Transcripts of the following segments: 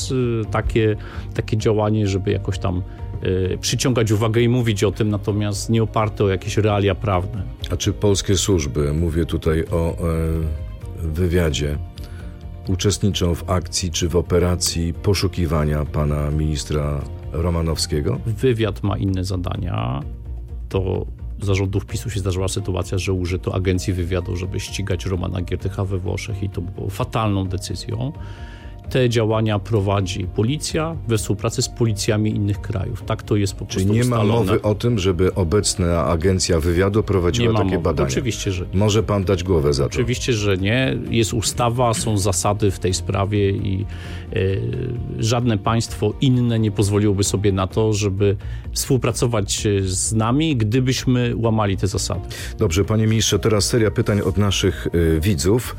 jest takie działanie, żeby jakoś tam przyciągać uwagę i mówić o tym, natomiast nie oparte o jakieś realia prawne. A czy polskie służby, mówię tutaj o wywiadzie, uczestniczą w akcji czy w operacji poszukiwania pana ministra Romanowskiego? Wywiad ma inne zadania. To za rządów PiS-u się zdarzyła sytuacja, że użyto agencji wywiadu, żeby ścigać Romana Giertycha we Włoszech i to było fatalną decyzją. Te działania prowadzi policja we współpracy z policjami innych krajów. Tak to jest po prostu Czyli nie ma ustalone. mowy o tym, żeby obecna agencja wywiadu prowadziła takie badania? Oczywiście, że nie. Może pan dać głowę za to? Oczywiście, że nie. Jest ustawa, są zasady w tej sprawie i żadne państwo inne nie pozwoliłoby sobie na to, żeby współpracować z nami, gdybyśmy łamali te zasady. Dobrze, panie ministrze, teraz seria pytań od naszych widzów.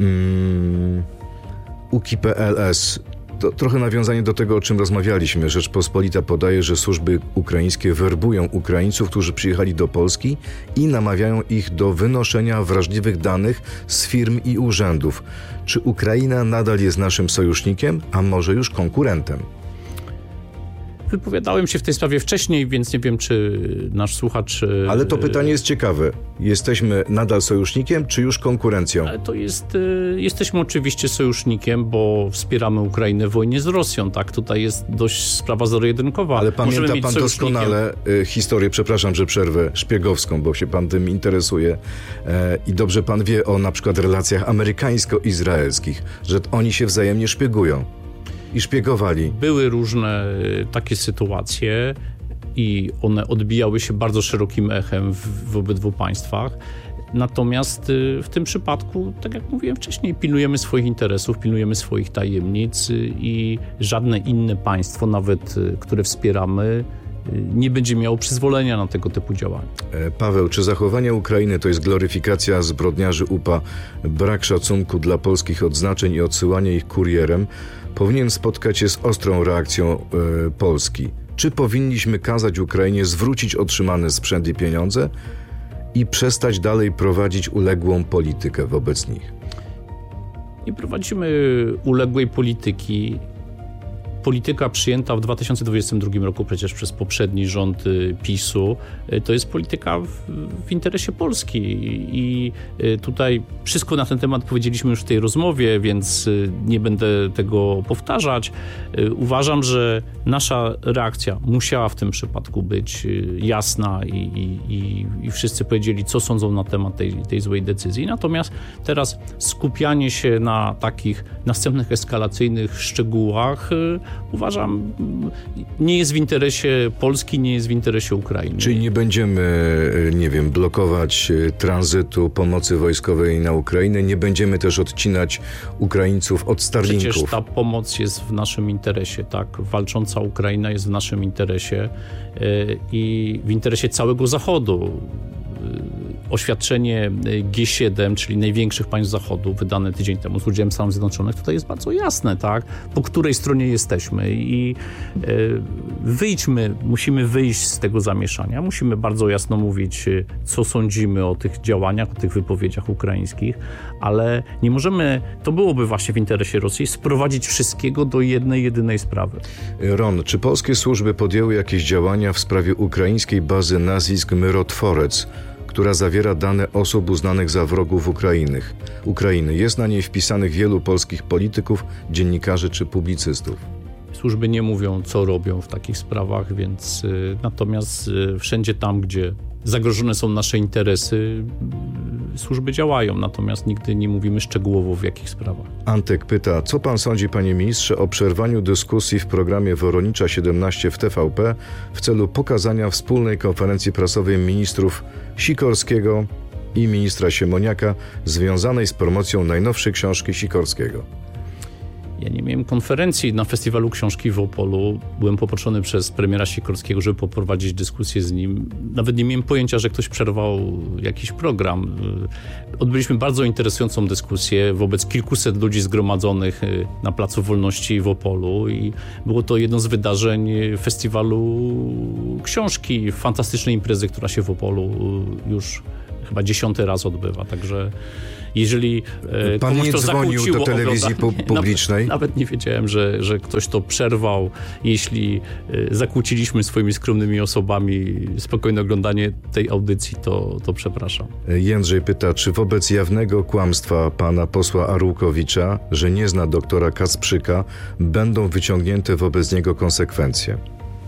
UKI.PLS. To trochę nawiązanie do tego, o czym rozmawialiśmy. Rzeczpospolita podaje, że służby ukraińskie werbują Ukraińców, którzy przyjechali do Polski i namawiają ich do wynoszenia wrażliwych danych z firm i urzędów. Czy Ukraina nadal jest naszym sojusznikiem, a może już konkurentem? Wypowiadałem się w tej sprawie wcześniej, więc nie wiem, czy nasz słuchacz... Ale to pytanie jest ciekawe. Jesteśmy nadal sojusznikiem, czy już konkurencją? To jest... Jesteśmy oczywiście sojusznikiem, bo wspieramy Ukrainę w wojnie z Rosją, tak? Tutaj jest dość sprawa zero-jedynkowa. Ale pamięta pan doskonale historię, przepraszam, że przerwę, szpiegowską, bo się pan tym interesuje i dobrze pan wie o na przykład relacjach amerykańsko-izraelskich, że oni się wzajemnie szpiegują. I szpiegowali. Były różne takie sytuacje i one odbijały się bardzo szerokim echem w obydwu państwach. Natomiast w tym przypadku, tak jak mówiłem wcześniej, pilnujemy swoich interesów, pilnujemy swoich tajemnic i żadne inne państwo, nawet które wspieramy, nie będzie miało przyzwolenia na tego typu działania. Paweł, czy zachowanie Ukrainy to jest gloryfikacja zbrodniarzy UPA, brak szacunku dla polskich odznaczeń i odsyłanie ich kurierem powinien spotkać się z ostrą reakcją Polski? Czy powinniśmy kazać Ukrainie zwrócić otrzymany sprzęt i pieniądze i przestać dalej prowadzić uległą politykę wobec nich? Nie prowadzimy uległej polityki. Polityka przyjęta w 2022 roku przecież przez poprzedni rząd PiS-u, to jest polityka w interesie Polski i tutaj wszystko na ten temat powiedzieliśmy już w tej rozmowie, więc nie będę tego powtarzać. Uważam, że nasza reakcja musiała w tym przypadku być jasna i wszyscy powiedzieli, co sądzą na temat tej złej decyzji. Natomiast teraz skupianie się na takich następnych eskalacyjnych szczegółach uważam, nie jest w interesie Polski, nie jest w interesie Ukrainy. Czyli nie będziemy, nie wiem, blokować tranzytu pomocy wojskowej na Ukrainę, nie będziemy też odcinać Ukraińców od Starlinków. Przecież ta pomoc jest w naszym interesie, tak? Walcząca Ukraina jest w naszym interesie i w interesie całego Zachodu. Oświadczenie G7, czyli największych państw Zachodu, wydane tydzień temu z udziałem Stanów Zjednoczonych, tutaj jest bardzo jasne, tak? Po której stronie jesteśmy i musimy wyjść z tego zamieszania, musimy bardzo jasno mówić, co sądzimy o tych działaniach, o tych wypowiedziach ukraińskich, ale nie możemy, to byłoby właśnie w interesie Rosji, sprowadzić wszystkiego do jednej, jedynej sprawy. Ron, czy polskie służby podjęły jakieś działania w sprawie ukraińskiej bazy nazwisk Myrotworec, która zawiera dane osób uznanych za wrogów Ukrainy? Jest na niej wpisanych wielu polskich polityków, dziennikarzy czy publicystów. Służby nie mówią, co robią w takich sprawach, więc natomiast wszędzie tam, gdzie zagrożone są nasze interesy, służby działają, natomiast nigdy nie mówimy szczegółowo w jakich sprawach. Antek pyta, co pan sądzi, panie ministrze, o przerwaniu dyskusji w programie Woronicza 17 w TVP w celu pokazania wspólnej konferencji prasowej ministrów Sikorskiego i ministra Siemoniaka związanej z promocją najnowszej książki Sikorskiego? Ja nie miałem konferencji na Festiwalu Książki w Opolu. Byłem poproszony przez premiera Sikorskiego, żeby poprowadzić dyskusję z nim. Nawet nie miałem pojęcia, że ktoś przerwał jakiś program. Odbyliśmy bardzo interesującą dyskusję wobec kilkuset ludzi zgromadzonych na Placu Wolności w Opolu i było to jedno z wydarzeń Festiwalu Książki, fantastycznej imprezy, która się w Opolu już chyba 10. raz odbywa, także jeżeli pan nie to dzwonił do telewizji publicznej? Nawet nie wiedziałem, że ktoś to przerwał. Jeśli zakłóciliśmy swoimi skromnymi osobami spokojne oglądanie tej audycji, to przepraszam. Jędrzej pyta, czy wobec jawnego kłamstwa pana posła Arłukowicza, że nie zna doktora Kasprzyka, będą wyciągnięte wobec niego konsekwencje?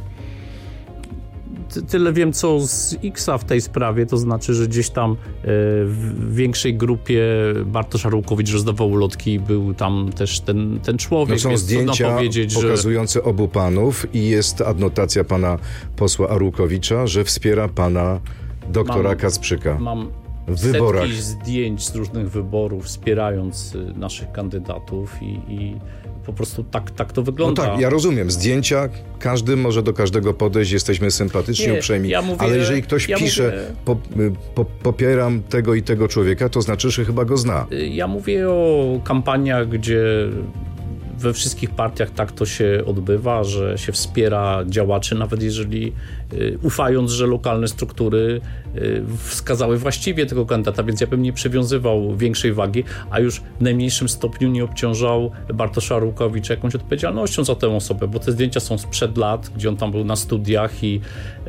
Tyle wiem, co z X-a w tej sprawie, to znaczy, że gdzieś tam w większej grupie Bartosz Arłukowicz rozdawał ulotki, był tam też ten człowiek. No są zdjęcia pokazujące obu panów i jest adnotacja pana posła Arłukowicza, że wspiera pana doktora Kasprzyka. Mam w wyborach. Setki zdjęć z różnych wyborów, wspierając naszych kandydatów i po prostu tak to wygląda. No tak, ja rozumiem. Zdjęcia, każdy może do każdego podejść, jesteśmy sympatyczni, uprzejmi, ale jeżeli ktoś pisze, popieram tego i tego człowieka, to znaczy, że chyba go zna. Ja mówię o kampaniach, gdzie we wszystkich partiach tak to się odbywa, że się wspiera działaczy, nawet jeżeli ufając, że lokalne struktury wskazały właściwie tego kandydata, więc ja bym nie przywiązywał większej wagi, a już w najmniejszym stopniu nie obciążał Bartosza Arłukowicza jakąś odpowiedzialnością za tę osobę, bo te zdjęcia są sprzed lat, gdzie on tam był na studiach i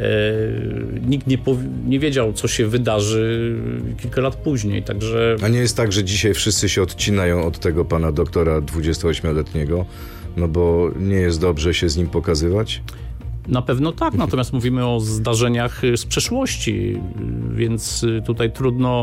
nikt nie wiedział, co się wydarzy kilka lat później, także... A nie jest tak, że dzisiaj wszyscy się odcinają od tego pana doktora 28-letniego, no bo nie jest dobrze się z nim pokazywać? Na pewno tak, natomiast mówimy o zdarzeniach z przeszłości, więc tutaj trudno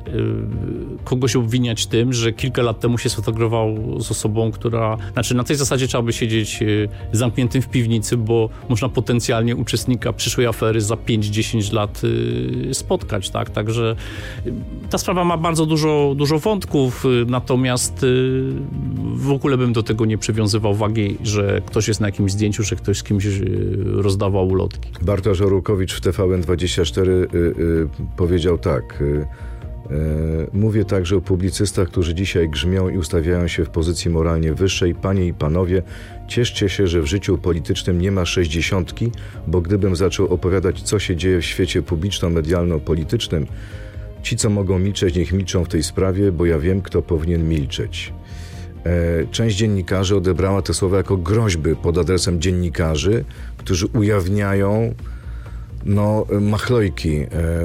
kogoś obwiniać tym, że kilka lat temu się sfotografował z osobą, która... Znaczy na tej zasadzie trzeba by siedzieć zamkniętym w piwnicy, bo można potencjalnie uczestnika przyszłej afery za 5-10 lat spotkać, tak? Także ta sprawa ma bardzo dużo wątków, natomiast w ogóle bym do tego nie przywiązywał wagi, że ktoś jest na jakimś zdjęciu, że ktoś z kimś rozdawał ulotki. Bartosz Arłukowicz w TVN24 powiedział tak... Mówię także o publicystach, którzy dzisiaj grzmią i ustawiają się w pozycji moralnie wyższej. Panie i panowie, cieszcie się, że w życiu politycznym nie ma 60, bo gdybym zaczął opowiadać, co się dzieje w świecie publiczno-medialno-politycznym, ci, co mogą milczeć, niech milczą w tej sprawie, bo ja wiem, kto powinien milczeć. Część dziennikarzy odebrała te słowa jako groźby pod adresem dziennikarzy, którzy ujawniają machlojki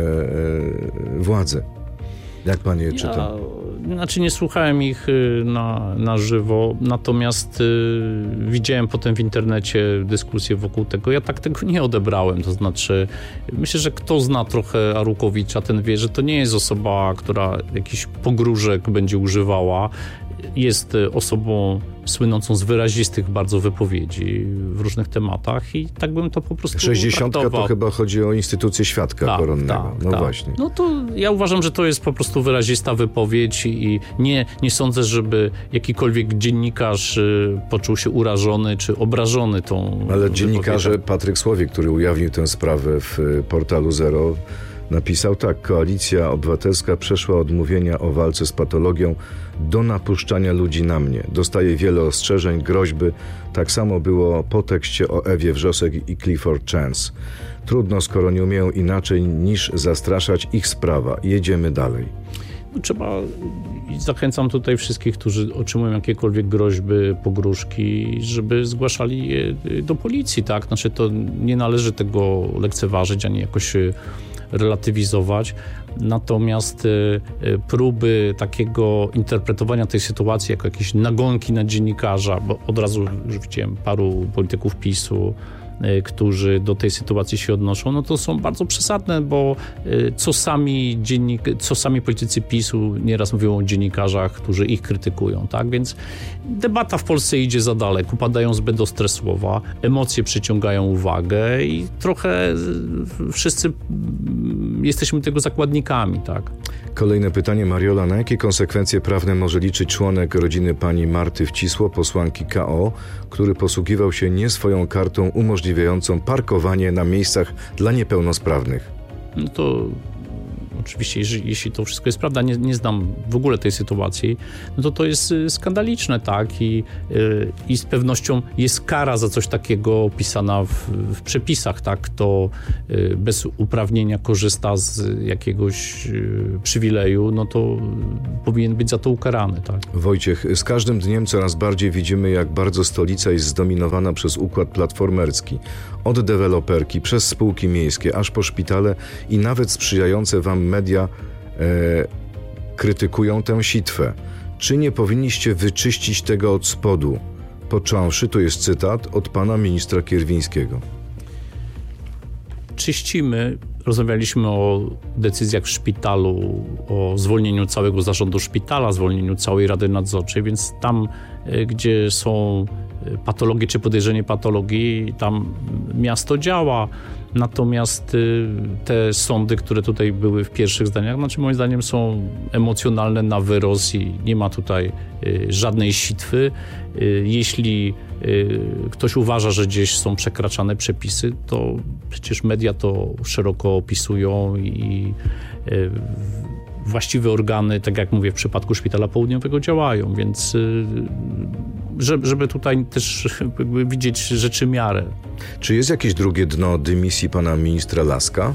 władzy. Jak pan je czyta? Znaczy nie słuchałem ich na żywo, natomiast widziałem potem w internecie dyskusję wokół tego. Ja tak tego nie odebrałem, to znaczy myślę, że kto zna trochę Arłukowicza, ten wie, że to nie jest osoba, która jakichś pogróżek będzie używała. Jest osobą słynącą z wyrazistych bardzo wypowiedzi w różnych tematach i tak bym to po prostu 60 traktował. To chyba chodzi o instytucję świadka koronnego. Właśnie. No to ja uważam, że to jest po prostu wyrazista wypowiedź i nie sądzę, żeby jakikolwiek dziennikarz poczuł się urażony czy obrażony tą Ale dziennikarze Patryk Słowik, który ujawnił tę sprawę w portalu Zero, napisał tak: Koalicja Obywatelska przeszła od mówienia o walce z patologią do napuszczania ludzi na mnie. Dostaję wiele ostrzeżeń, groźby. Tak samo było po tekście o Ewie Wrzosek i Clifford Chance. Trudno, skoro nie umieją inaczej niż zastraszać, ich sprawa. Jedziemy dalej. Zachęcam tutaj wszystkich, którzy otrzymują jakiekolwiek groźby, pogróżki, żeby zgłaszali je do policji, tak? Znaczy to nie należy tego lekceważyć, ani jakoś relatywizować. Natomiast próby takiego interpretowania tej sytuacji jako jakieś nagonki na dziennikarza, bo od razu już widziałem paru polityków PiS-u, którzy do tej sytuacji się odnoszą, no to są bardzo przesadne, bo co sami politycy PiS-u nieraz mówią o dziennikarzach, którzy ich krytykują, tak? Więc debata w Polsce idzie za daleko, padają zbyt ostre słowa, emocje przyciągają uwagę i trochę wszyscy jesteśmy tego zakładnikami, tak? Kolejne pytanie, Mariola. Na jakie konsekwencje prawne może liczyć członek rodziny pani Marty Wcisło, posłanki KO, który posługiwał się nie swoją kartą umożliwiającą parkowanie na miejscach dla niepełnosprawnych? No to oczywiście, jeśli to wszystko jest prawda, nie znam w ogóle tej sytuacji, no to jest skandaliczne, tak? I z pewnością jest kara za coś takiego opisana w przepisach, tak? Kto bez uprawnienia korzysta z jakiegoś przywileju, no to powinien być za to ukarany, tak? Wojciech, z każdym dniem coraz bardziej widzimy, jak bardzo stolica jest zdominowana przez układ platformerski. Od deweloperki, przez spółki miejskie, aż po szpitale i nawet sprzyjające wam media krytykują tę sitwę. Czy nie powinniście wyczyścić tego od spodu? Począwszy, to jest cytat od pana ministra Kierwińskiego. Czyścimy. Rozmawialiśmy o decyzjach w szpitalu, o zwolnieniu całego zarządu szpitala, zwolnieniu całej Rady Nadzorczej, więc tam, gdzie są patologie czy podejrzenie patologii, tam miasto działa. Natomiast te sądy, które tutaj były w pierwszych zdaniach, moim zdaniem są emocjonalne na wyrost i nie ma tutaj żadnej sitwy. Jeśli ktoś uważa, że gdzieś są przekraczane przepisy, to przecież media to szeroko opisują i właściwe organy, tak jak mówię, w przypadku Szpitala Południowego działają, więc żeby tutaj też widzieć rzeczy miarę. Czy jest jakieś drugie dno dymisji pana ministra Laska?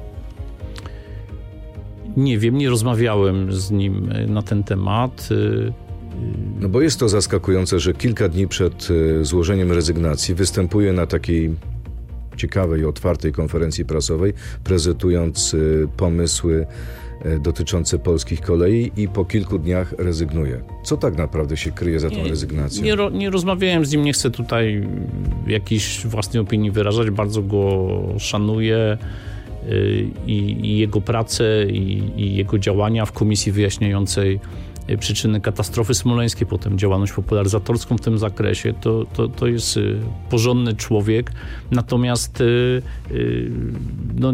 Nie wiem, nie rozmawiałem z nim na ten temat. No bo jest to zaskakujące, że kilka dni przed złożeniem rezygnacji występuje na takiej ciekawej, otwartej konferencji prasowej, prezentując pomysły dotyczące polskich kolei i po kilku dniach rezygnuje. Co tak naprawdę się kryje za tą rezygnacją? Nie rozmawiałem z nim, nie chcę tutaj jakiejś własnej opinii wyrażać, bardzo go szanuję i jego pracę i jego działania w komisji wyjaśniającej przyczyny katastrofy smoleńskiej, potem działalność popularyzatorską w tym zakresie, to jest porządny człowiek, natomiast no,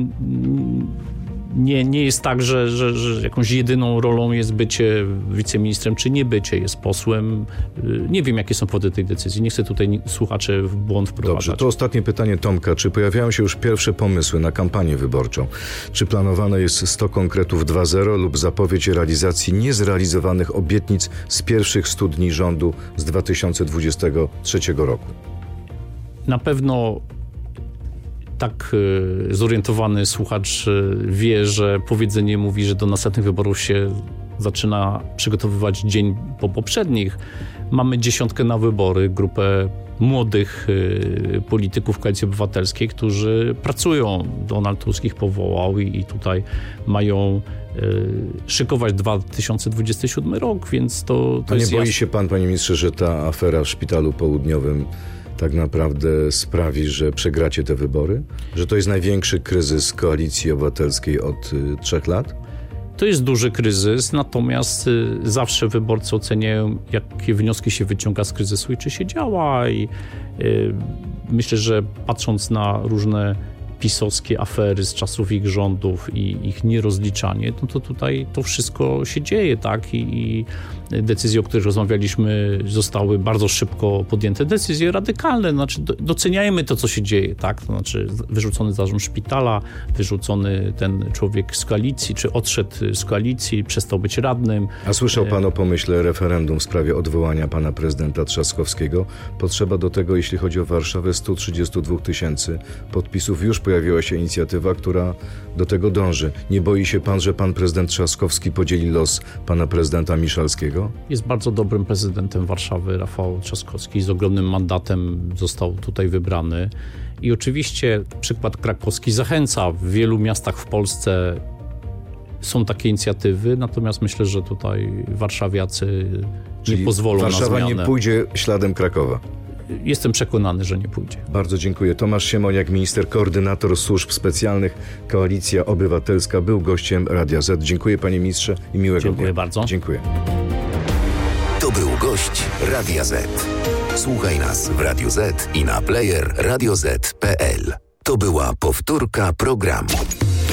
nie jest tak, że jakąś jedyną rolą jest bycie wiceministrem, czy nie bycie, jest posłem. Nie wiem, jakie są powody tej decyzji. Nie chcę tutaj słuchaczy w błąd wprowadzać. Dobrze, to ostatnie pytanie Tomka. Czy pojawiają się już pierwsze pomysły na kampanię wyborczą? Czy planowane jest 100 konkretów 2.0 lub zapowiedź realizacji niezrealizowanych obietnic z pierwszych 100 dni rządu z 2023 roku? Na pewno tak zorientowany słuchacz wie, że powiedzenie mówi, że do następnych wyborów się zaczyna przygotowywać dzień po poprzednich. Mamy 10 na wybory, grupę młodych polityków Koalicji Obywatelskiej, którzy pracują. Donald Tusk ich powołał i tutaj mają szykować 2027 rok, więc to A nie jest boi się pan, panie ministrze, że ta afera w Szpitalu Południowym tak naprawdę sprawi, że przegracie te wybory? Że to jest największy kryzys Koalicji Obywatelskiej od 3 lat? To jest duży kryzys, natomiast zawsze wyborcy oceniają, jakie wnioski się wyciąga z kryzysu i czy się działa. I myślę, że patrząc na różne pisowskie afery z czasów ich rządów i ich nierozliczanie, no to tutaj to wszystko się dzieje, tak? I decyzje, o których rozmawialiśmy, zostały bardzo szybko podjęte. Decyzje radykalne, znaczy doceniajmy to, co się dzieje, tak? To znaczy wyrzucony zarząd szpitala, wyrzucony ten człowiek z koalicji, czy odszedł z koalicji, przestał być radnym. A słyszał pan o pomyśle referendum w sprawie odwołania pana prezydenta Trzaskowskiego? Potrzeba do tego, jeśli chodzi o Warszawę, 132 000 podpisów. Już pojawiła się inicjatywa, która do tego dąży. Nie boi się pan, że pan prezydent Trzaskowski podzieli los pana prezydenta Miszalskiego? Jest bardzo dobrym prezydentem Warszawy, Rafał Trzaskowski, z ogromnym mandatem został tutaj wybrany. I oczywiście przykład krakowski zachęca. W wielu miastach w Polsce są takie inicjatywy, natomiast myślę, że tutaj warszawiacy nie pozwolą na zmianę. Warszawa nie pójdzie śladem Krakowa. Jestem przekonany, że nie pójdzie. Bardzo dziękuję. Tomasz Siemoniak, minister, koordynator służb specjalnych, Koalicja Obywatelska, był gościem Radia Z. Dziękuję, panie ministrze, i miłego dnia. Dziękuję bardzo. Dziękuję. To był gość Radia Z. Słuchaj nas w Radio Z i na player radioz.pl. To była powtórka programu.